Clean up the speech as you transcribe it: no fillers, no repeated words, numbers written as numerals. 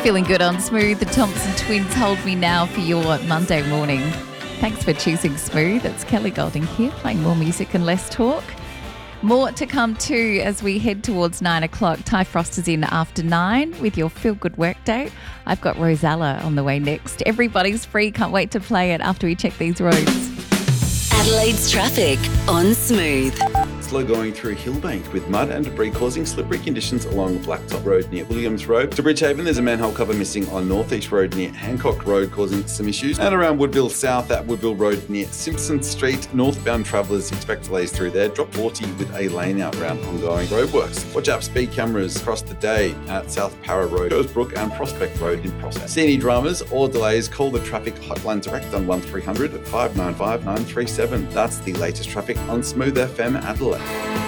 Feeling good on Smooth. The Thompson Twins hold me now for your Monday morning. Thanks for choosing Smooth. It's Kelly Golding here, playing more music and less talk. More to come too as we head towards 9 o'clock. Ty Frost is in after 9 with your Feel Good Workday. I've got Rosella on the way next. Everybody's free. Can't wait to play it after we check these roads. Adelaide's traffic on Smooth. Slow going through Hillbank with mud and debris causing slippery conditions along Blacktop Road near Williams Road. To Bridgehaven, there's a manhole cover missing on North East Road near Hancock Road causing some issues. And around Woodville South at Woodville Road near Simpson Street, northbound travellers expect delays through there. Drop 40 with a lane out around ongoing roadworks. Watch out speed cameras across the day at South Para Road, Joesbrook and Prospect Road in Prospect. See any dramas or delays, call the traffic hotline direct on 1300 595 937. That's the latest traffic on Smooth FM Adelaide.